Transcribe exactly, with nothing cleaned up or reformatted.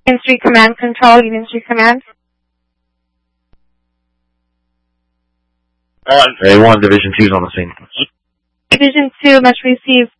Union Street Command Control, Union Street Command. One. A one, Division two's on the scene. Division two must receive